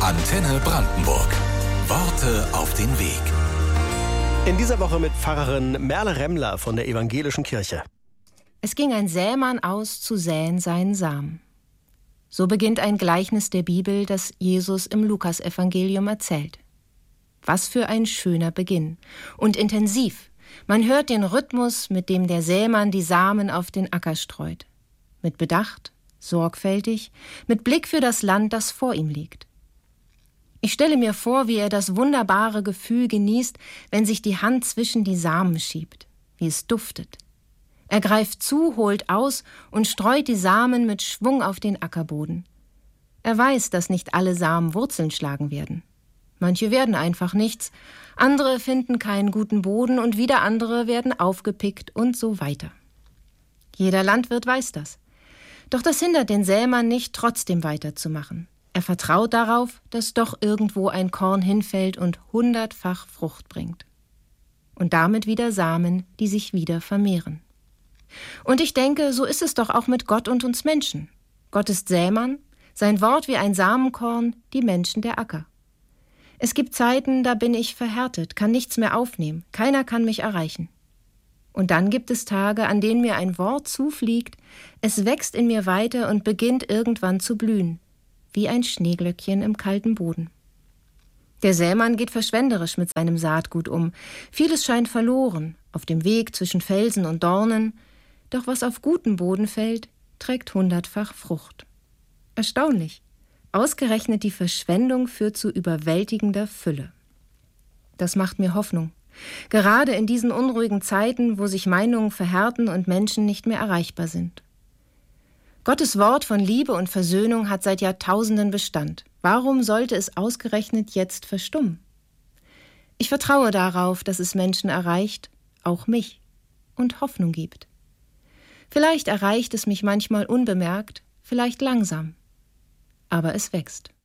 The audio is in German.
Antenne Brandenburg. Worte auf den Weg. In dieser Woche mit Pfarrerin Merle Remmler von der Evangelischen Kirche. Es ging ein Sämann aus, zu säen seinen Samen. So beginnt ein Gleichnis der Bibel, das Jesus im Lukasevangelium erzählt. Was für ein schöner Beginn. Und intensiv. Man hört den Rhythmus, mit dem der Sämann die Samen auf den Acker streut. Mit Bedacht, sorgfältig, mit Blick für das Land, das vor ihm liegt. Ich stelle mir vor, wie er das wunderbare Gefühl genießt, wenn sich die Hand zwischen die Samen schiebt, wie es duftet. Er greift zu, holt aus und streut die Samen mit Schwung auf den Ackerboden. Er weiß, dass nicht alle Samen Wurzeln schlagen werden. Manche werden einfach nichts, andere finden keinen guten Boden und wieder andere werden aufgepickt und so weiter. Jeder Landwirt weiß das. Doch das hindert den Sämann nicht, trotzdem weiterzumachen. Er vertraut darauf, dass doch irgendwo ein Korn hinfällt und 100-fach Frucht bringt. Und damit wieder Samen, die sich wieder vermehren. Und ich denke, so ist es doch auch mit Gott und uns Menschen. Gott ist Sämann, sein Wort wie ein Samenkorn, die Menschen der Acker. Es gibt Zeiten, da bin ich verhärtet, kann nichts mehr aufnehmen, keiner kann mich erreichen. Und dann gibt es Tage, an denen mir ein Wort zufliegt, es wächst in mir weiter und beginnt irgendwann zu blühen, wie ein Schneeglöckchen im kalten Boden. Der Sämann geht verschwenderisch mit seinem Saatgut um. Vieles scheint verloren, auf dem Weg zwischen Felsen und Dornen. Doch was auf guten Boden fällt, trägt 100-fach Frucht. Erstaunlich. Ausgerechnet die Verschwendung führt zu überwältigender Fülle. Das macht mir Hoffnung. Gerade in diesen unruhigen Zeiten, wo sich Meinungen verhärten und Menschen nicht mehr erreichbar sind. Gottes Wort von Liebe und Versöhnung hat seit Jahrtausenden Bestand. Warum sollte es ausgerechnet jetzt verstummen? Ich vertraue darauf, dass es Menschen erreicht, auch mich, und Hoffnung gibt. Vielleicht erreicht es mich manchmal unbemerkt, vielleicht langsam. Aber es wächst.